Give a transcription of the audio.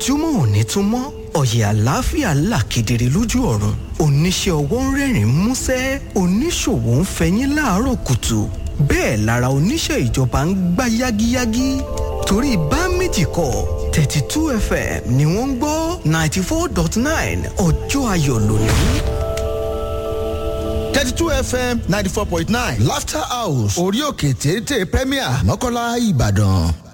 ojúmọ́ òní tún mọ́ ọ̀yẹ̀ àlàáfíà là kedere lójú ọ̀run oníṣẹ́ ọwọ́ ń rẹ́rìn músẹ́ oníṣòwò ń fẹyín láàárọ̀ kùtù bẹ́ẹ̀ lára oníṣẹ́ ìjọba ń gbá yágíyágí torí bá méjì kọ́ 32 FM ni wọ́n ń gbọ́ 94.9 ọjọ́ ayọ̀ lónìí. 32 FM 94.9 Laughter House orí òkè téńté Premier Mọ́kọ́lá Ìbàdàn.